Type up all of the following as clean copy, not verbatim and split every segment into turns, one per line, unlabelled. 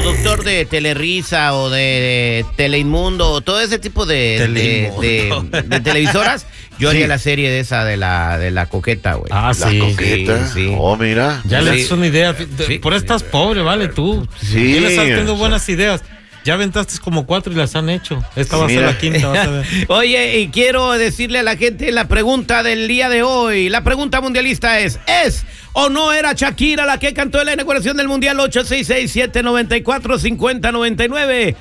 productor de Telerisa o de Teleinmundo o todo ese tipo de televisoras, yo haría la serie de esa de la coqueta, güey.
Ah,
La
sí.
coqueta.
Sí.
Oh, mira.
Ya le das una idea. Por eso estás pobre, vale, tú.
Sí.
Tienes teniendo buenas ideas. Ya aventaste como 4 y las han hecho. Esta va a ser la quinta, vas a ver.
Oye, y quiero decirle a la gente la pregunta del día de hoy. La pregunta mundialista ¿es o no era Shakira la que cantó en la inauguración del Mundial? 866-794-5099.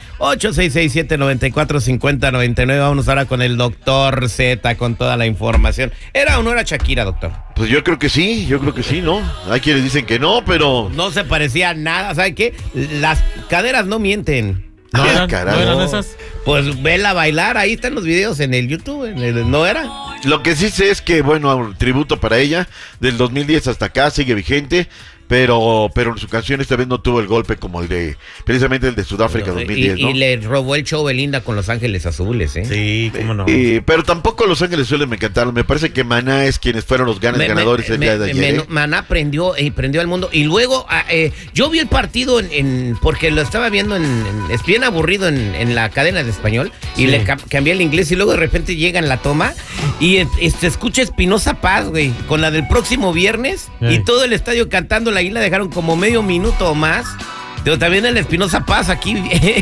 866-794-5099. Vámonos ahora con el doctor Z con toda la información. ¿Era o no era Shakira, doctor?
Pues yo creo que sí, ¿no? Hay quienes dicen que no, pero...
No se parecía a nada, ¿sabe qué? Las caderas no mienten.
¿No eran
No.
esas?
Pues vela bailar, ahí están los videos en el YouTube, ¿no era?
Lo que sí sé es que, bueno, tributo para ella, del 2010 hasta acá sigue vigente, pero su canción esta vez no tuvo el golpe como precisamente el de Sudáfrica 2010, ¿no?
Y le robó el show Belinda con Los Ángeles Azules, ¿eh?
Sí, cómo no.
Pero tampoco Los Ángeles Azules me encantaron. Me parece que Maná es quienes fueron los ganadores el día de ayer.
Maná prendió al mundo. Y luego, yo vi el partido porque lo estaba viendo es bien aburrido en la cadena de español. Y le cambié el inglés. Y luego de repente llega en la toma. Y se escucha Espinosa Paz, güey, con la del próximo viernes. Y todo el estadio cantándola. Ahí la dejaron como medio minuto o más. Pero también el Espinosa Paz aquí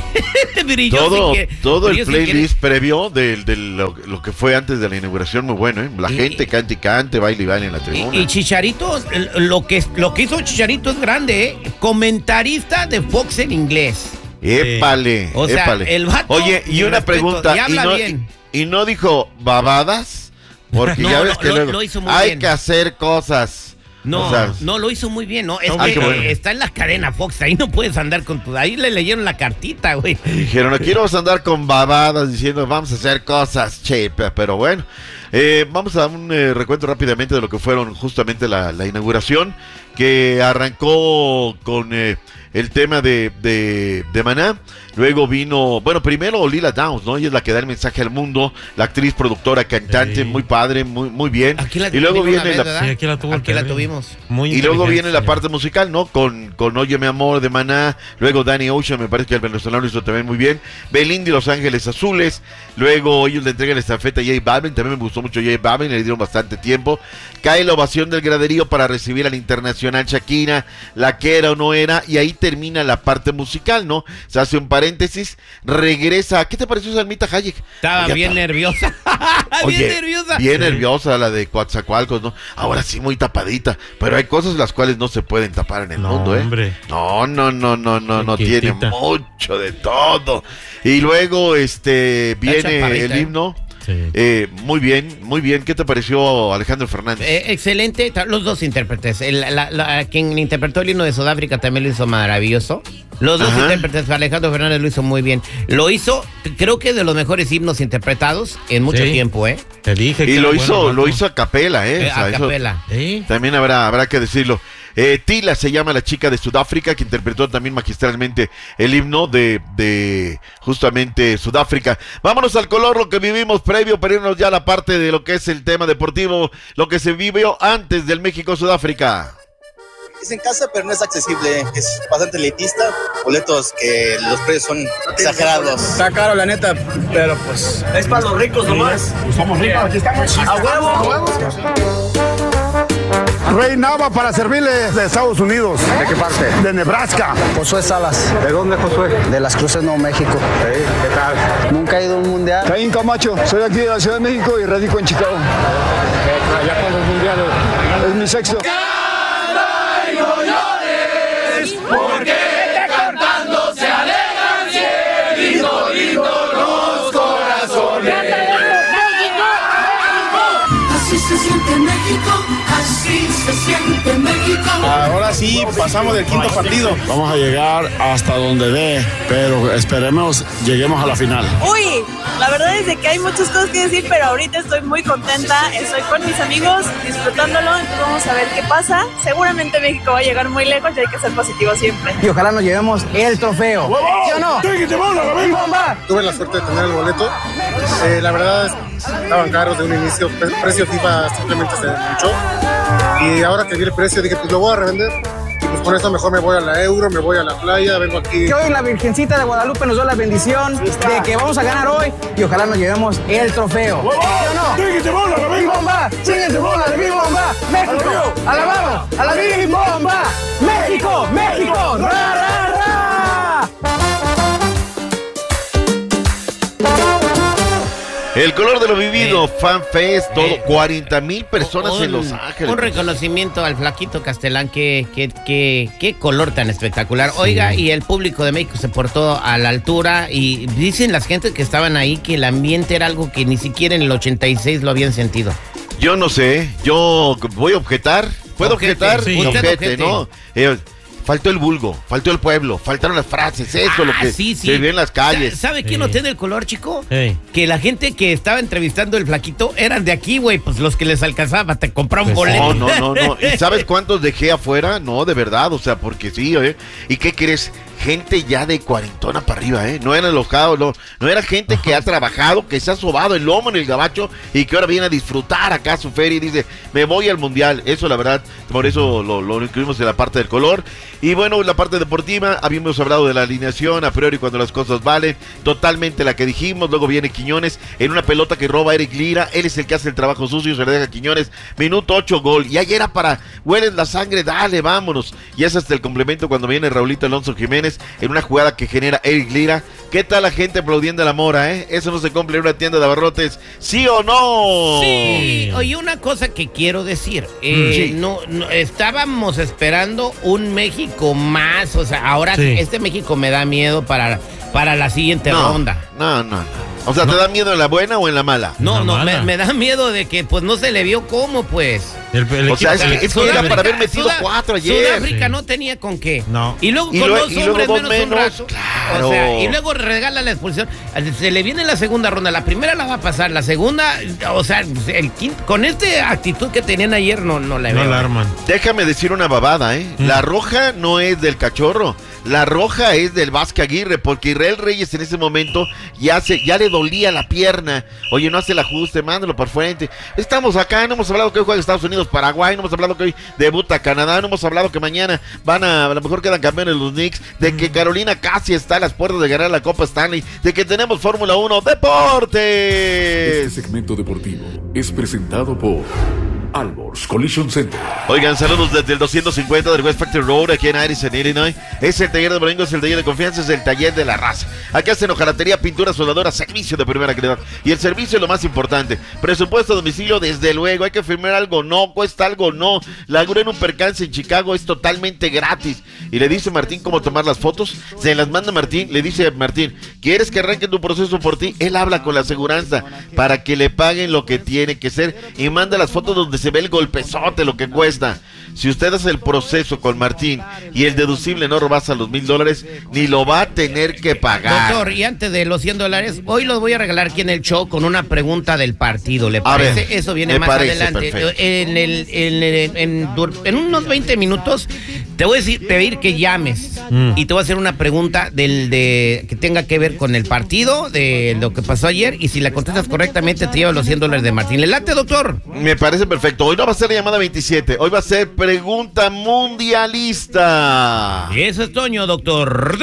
brilló.
Todo el playlist previo de lo que fue antes de la inauguración, muy bueno, ¿eh? La gente cante y cante, baile y baile en la tribuna.
Y Chicharito, lo que hizo Chicharito es grande, ¿eh? Comentarista de Fox en inglés.
Épale,
O sea,
épale.
el vato,
Oye, y una pregunta,
y habla bien.
¿Y no dijo babadas? Porque ya ves que luego
lo hizo muy
hay
bien.
que hacer cosas.
No,
o sea,
no lo hizo muy bien, ¿no? Es que
bueno.
está en la cadena Fox, ahí no puedes andar con tu... Ahí le leyeron la cartita, güey.
Dijeron, aquí no vamos a andar con babadas diciendo vamos a hacer cosas, pero bueno. Vamos a dar un recuento rápidamente de lo que fueron justamente la inauguración, que arrancó con el tema de Maná. Luego vino, bueno, primero Lila Downs, ¿no? Ella es la que da el mensaje al mundo, la actriz, productora, cantante, muy padre, muy bien.
Y luego viene
aquí la
tuvimos.
Y luego viene la parte musical, ¿no? Con Óyeme Amor de Maná, luego Danny Ocean, me parece que el venezolano lo hizo también muy bien. Belinda y Los Ángeles Azules, luego ellos le entregan la estafeta a J Balvin, también me gustó mucho J Balvin, le dieron bastante tiempo. Cae la ovación del graderío para recibir al internacional Shakira, la que era o no era, y ahí termina la parte musical, ¿no? Se hace un paréntesis, regresa. ¿Qué te pareció Salmita Hayek?
Estaba bien nerviosa.
Bien nerviosa la de Coatzacoalcos, ¿no? Ahora sí muy tapadita, pero hay cosas las cuales no se pueden tapar en el mundo, ¿eh?
Hombre.
No tiene mucho de todo. Y luego viene el himno.
Sí.
Muy bien. ¿Qué te pareció Alejandro Fernández?
Excelente, los dos intérpretes. Quien interpretó el himno de Sudáfrica también lo hizo maravilloso. Los dos intérpretes, Alejandro Fernández lo hizo muy bien. Lo hizo, creo que de los mejores himnos interpretados en mucho tiempo, ¿eh?
Te dije que
y lo hizo a capela, ¿eh?
A capela.
También habrá que decirlo. Tila se llama la chica de Sudáfrica, que interpretó también magistralmente el himno de justamente Sudáfrica. Vámonos al color, lo que vivimos previo, para irnos ya a la parte de lo que es el tema deportivo, lo que se vivió antes del México-Sudáfrica.
Es en casa, pero no es accesible, es bastante elitista, boletos que los precios son exagerados.
Está caro la neta, pero pues...
Es para los ricos nomás.
Somos ricos, aquí estamos.
¡A huevo!
Rey Nava para servirle de Estados Unidos.
¿De qué parte?
De Nebraska.
Josué Salas.
¿De dónde, Josué?
De Las Cruces, Nuevo México.
¿Qué tal?
Nunca he ido a un mundial.
Caín Camacho, soy de aquí de la Ciudad de México y radico en Chicago. ¿Ya cuántos mundiales? Es mi sexto.
Porque cantando se alegran lindo los corazones. Así se siente México, así se siente México.
Ahora sí, pasamos del quinto partido. Vamos a llegar hasta donde dé, pero esperemos lleguemos a la final.
Uy, la verdad es de que hay muchas cosas que decir, pero ahorita estoy muy contenta, estoy con mis amigos, disfrutándolo, entonces vamos a ver qué pasa. Seguramente México va a llegar muy lejos y hay que ser positivo siempre.
Y ojalá nos llevemos el trofeo. ¿Sí o no?
Tuve la suerte de tener el boleto. La verdad, estaban caros de un inicio, precio FIFA simplemente se mucho. Y ahora que vi el precio dije, pues lo voy a revender. Y pues con esta mejor me voy a la Euro, me voy a la playa, vengo aquí.
Que hoy la Virgencita de Guadalupe nos dio la bendición de que vamos a ganar hoy y ojalá nos llevemos el trofeo. ¿Sí o no? ¡Chíguete bola, la Big Bomba! ¡Chíguete bola, la Big Bomba! ¡México! ¡Alabama! ¡A la Big Bomba! ¡México! ¡México! ¡Ra, ra, ra!
El color de lo vivido, Fan Fest, todo, 40,000 personas en Los Ángeles.
Un reconocimiento al flaquito Castelán, qué color tan espectacular. Oiga, y el público de México se portó a la altura y dicen las gentes que estaban ahí que el ambiente era algo que ni siquiera en el 86 lo habían sentido.
Yo no sé, yo voy a objetar. ¿Puedo objetar?
Sí.
Objete, ¿no? Faltó el vulgo, faltó el pueblo, faltaron las frases, eso lo que se vio en las calles.
¿Sabe quién no tiene el color, chico? Que la gente que estaba entrevistando el flaquito eran de aquí, güey, pues los que les alcanzaba, te compraron boletos.
No. ¿Y sabes cuántos dejé afuera? No, de verdad, o sea, porque sí, ¿Y qué crees? Gente ya de cuarentona para arriba, No eran los cabos, no era gente que ha trabajado, que se ha sobado el lomo en el gabacho y que ahora viene a disfrutar acá su feria y dice, me voy al mundial. Eso, la verdad, por eso lo incluimos en la parte del color. Y bueno, la parte deportiva, habíamos hablado de la alineación, a priori cuando las cosas valen, totalmente la que dijimos. Luego viene Quiñones en una pelota que roba Eric Lira, él es el que hace el trabajo sucio, se le deja a Quiñones, minuto 8, gol. Y ahí era para, hueles la sangre, dale, vámonos. Y es hasta el complemento cuando viene Raulito Alonso Jiménez en una jugada que genera Eric Lira. ¿Qué tal la gente aplaudiendo a la Mora, Eso no se cumple en una tienda de abarrotes, ¿sí o no?
Sí, oye, una cosa que quiero decir, no, estábamos esperando un México más, o sea, ahora este México me da miedo para la siguiente ronda.
No. O sea, ¿te da miedo en la buena o en la mala?
No, me da miedo de que pues no se le vio cómo, pues.
O sea, es que era para haber metido 4 ayer.
Sudáfrica no tenía con qué.
No.
Y luego con dos hombres menos un rato.
Claro.
O sea, y luego regala la expulsión. Se le viene la segunda ronda. La primera la va a pasar. La segunda, o sea, con esta actitud que tenían ayer no la veo.
No la arman.
Déjame decir una babada, La roja no es del Cachorro. La roja es del Vázquez Aguirre, porque Israel Reyes en ese momento ya le dolía la pierna. Oye, no hace el ajuste, mándalo por frente. Estamos acá, no hemos hablado que hoy juega Estados Unidos, Paraguay, no hemos hablado que hoy debuta Canadá, no hemos hablado que mañana a lo mejor quedan campeones los Knicks, de que Carolina casi está a las puertas de ganar la Copa Stanley, de que tenemos Fórmula 1, ¡deportes!
Este segmento deportivo es presentado por Alborz Collision Center.
Oigan, saludos desde el 250 del West Factory Road, aquí en Addison, Illinois. Es el taller de Boringo, es el taller de confianza, es el taller de la raza. Acá hacen hojalatería, pintura, soldadura, servicio de primera calidad. Y el servicio es lo más importante. Presupuesto a domicilio, desde luego. Hay que firmar algo, no. Cuesta algo, no. La grúa en un percance en Chicago es totalmente gratis. Y le dice Martín cómo tomar las fotos. Se las manda Martín, le dice Martín, ¿quieres que arranque tu proceso por ti? Él habla con la aseguranza para que le paguen lo que tiene que ser. Y manda las fotos donde se ve el golpezote, lo que cuesta. Si usted hace el proceso con Martín y el deducible no rebasa los $1,000, ni lo va a tener que pagar.
Doctor, y antes de los $100, hoy los voy a regalar aquí en el show con una pregunta del partido. ¿Le parece? Eso viene más adelante. En unos 20 minutos te voy a pedir que llames y te voy a hacer una pregunta que tenga que ver con el partido, de lo que pasó ayer, y si la contestas correctamente te llevo los $100 de Martín. ¿Le late, doctor?
Me parece perfecto. Hoy no va a ser la llamada 27, hoy va a ser pregunta mundialista.
Y eso es Toño, doctor.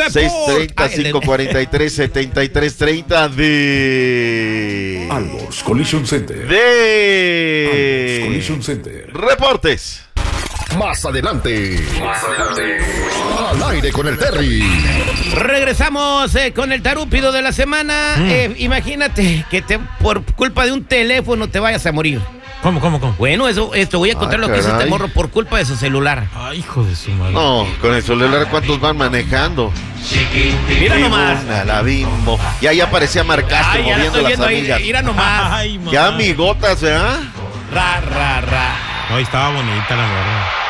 630-543-7330 de
Alborz Collision Center.
De
Alborz Collision Center.
Reportes.
Más adelante. Al aire con el Terry.
Regresamos con el tarúpido de la semana. Imagínate que por culpa de un teléfono te vayas a morir.
¿Cómo?
Bueno, esto voy a contar lo que hizo este morro por culpa de su celular.
Ay, hijo de su madre.
No, con el celular, ¿cuántos van manejando?
Mira nomás.
La Bimbo. Y ahí aparecía Marcastro moviendo las amigas.
Mira nomás.
Ay,
qué amigotas,
Ra.
No, estaba bonita la morra.